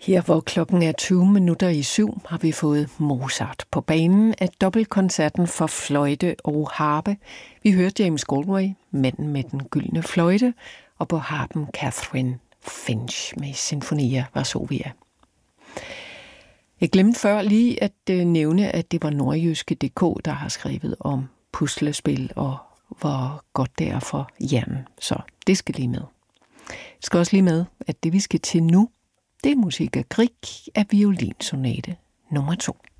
Her hvor klokken er 7:20, har vi fået Mozart på banen af dobbeltkoncerten for fløjte og harpe. Vi hørte James Galway, manden med den gyldne fløjte, og på harpen Catherine Finch med Sinfonia Varsovia. Jeg glemte før lige at nævne, at det var Nordjyske.dk, der har skrevet om puslespil og hvor godt det er for hjernen. Så det skal lige med. Jeg skal også lige med, at det vi skal til nu, det er musik af Grieg af violinsonate nummer 2.